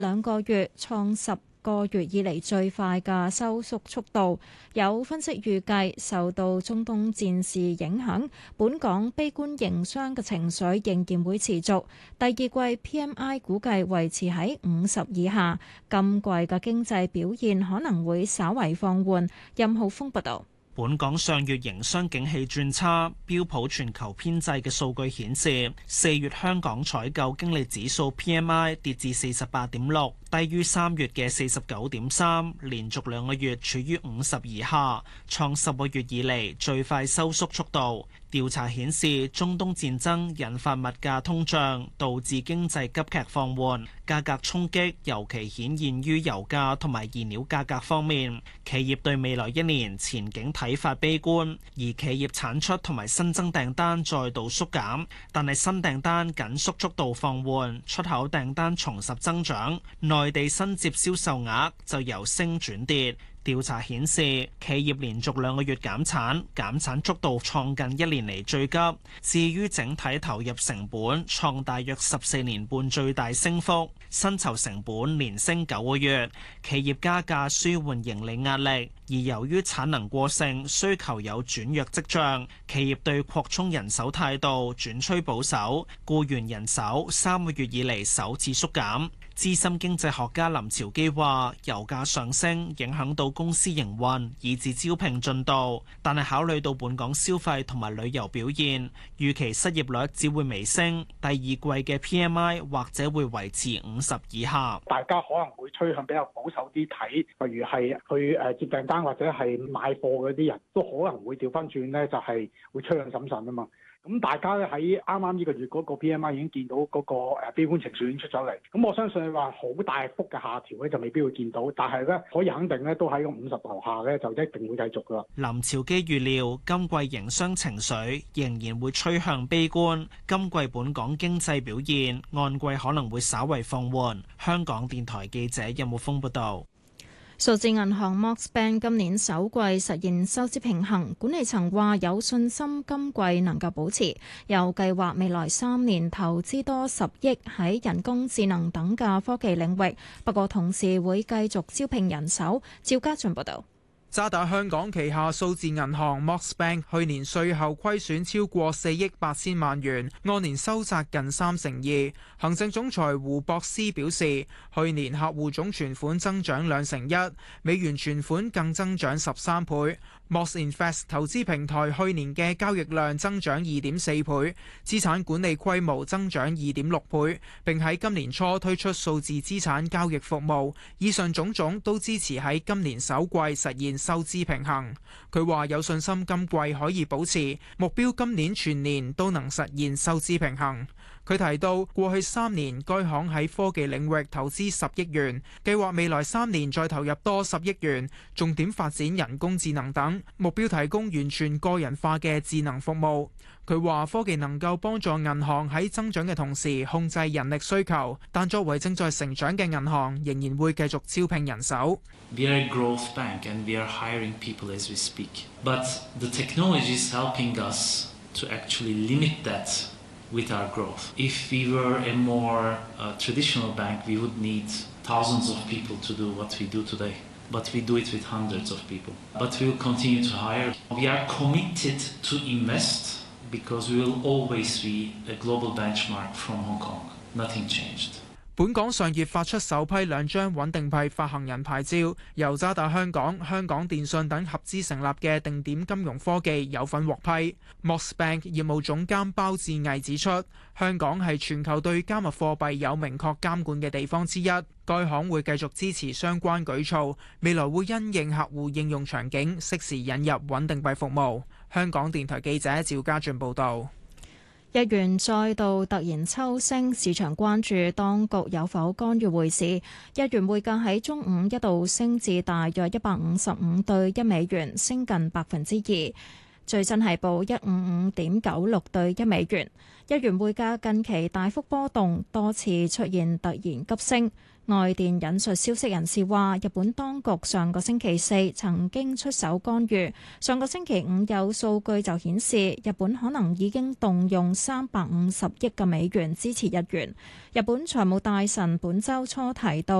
兩個月，創10個月以嚟最快嘅收縮速度。有分析預計，受到中東戰事影響，本港悲觀營商嘅情緒仍然會持續。第二季 PMI 估計維持喺50以下，今季嘅經濟表現可能會稍為放緩。任浩峰報導。 本港上月營商景氣轉差，標普全球編製嘅數據顯示，4月香港採購經理指數 PMI 跌至48.6，低於3月嘅49.3，連續2個月處於50以下，創10個月以嚟最快收縮速度。調查顯示，中東戰爭引發物價通脹，導致經濟急劇放緩，價格衝擊尤其顯現於油價同埋燃料價格方面。企業對未來一年前景睇法悲觀，而企業產出同埋新增訂單再度縮減，但係新訂單緊縮速度放緩，出口訂單重拾增長，內地新接銷售額就由升轉跌。調查顯示，企業連續2個月減產，減產速度創近1年嚟最急。至於整體投入成本，創大約14年半最大升幅。薪酬成本連升9個月，企業加價舒緩盈利壓力。而由於產能過剩，需求有轉弱跡象，企業對擴充人手態度轉趨保守，僱員人手3個月以嚟首次縮減。資深經濟學家林朝基話：油價上升影響到公司營運，以至招聘進度。但係考慮到本港消費同埋旅遊表現，預期失業率只會微升。第二季嘅 PMI 或者會維持50以下。 大家可能會趨向比較保守啲睇，例如係去接訂單或者係買貨嗰啲人都可能會調翻轉咧，就係會趨向審慎啊嘛。咁大家咧喺啱啱呢個月嗰個 PMI 已經見到嗰個悲觀情緒已經出咗嚟，咁我相信你話好大幅嘅下調咧就未必會見到，但係咧可以肯定咧都喺個50樓下咧就一定會繼續噶啦。 林朝基預料今季營商情緒仍然會趨向悲觀，今季本港經濟表現按季可能會稍為放緩。香港電台記者任木峰報道。 數字銀行 Mox Bank 今年首季實現收支平衡，管理層話有信心今季能夠保持，又計劃未來3年投資多10億喺人工智能等嘅科技領域，不過同時會繼續招聘人手。趙家俊報道。 渣打香港旗下數字銀行 Mox Bank 去年稅後虧損超過4億8千萬元，按年收窄近32%。行政總裁胡博斯表示，去年客戶總存款增長2成1，美元存款更增長13倍。Mox Invest 投資平台去年嘅交易量增長2.4倍，資產管理規模增長2.6倍，並喺今年初推出數字資產交易服務。以上種種都支持喺今年首季實現收支平衡。佢話有信心今季可以保持目標，今年全年都能實現收支平衡。佢提到過去3年該行喺科技領域投資10億元，計劃未來3年再投入多10億元，重點發展人工智能等，目標提供完全個人化嘅智能服務。佢話科技能夠幫助銀行喺增長嘅同時控制人力需求，但作為正在成長嘅銀行，仍然會繼續招聘人手。 We are a growth bank and we are hiring people as we speak. But the technology is helping us to actually limit that with our growth. If we were a more traditional bank, we would need thousands of people to do what we do today. But we do it with hundreds of people. But we will continue to hire. We are committed to invest because we will always be a global benchmark from Hong Kong. Nothing changed. 本港上月發出首批2張穩定幣發行人牌照，由渣打香港、香港電訊等合資成立嘅定點金融科技有份獲批。Mox Bank 業務總監包志毅指出，香港係全球對加密貨幣有明確監管嘅地方之一，該行會繼續支持相關舉措，未來會因應客戶應用場景，適時引入穩定幣服務。香港電台記者趙家俊報導。 日元再度突然抽升，市場關注當局有否干預匯市。日元匯價喺中午一度升至大約155對1美元，升近2%。最新係報155.96對1美元。日元匯價近期大幅波動，多次出現突然急升。 外電引述消息人士話，日本當局上個星期四曾經出手干預，上個星期五有數據就顯示日本可能已經動用350億嘅美元支持日元。日本財務大臣本週初提到，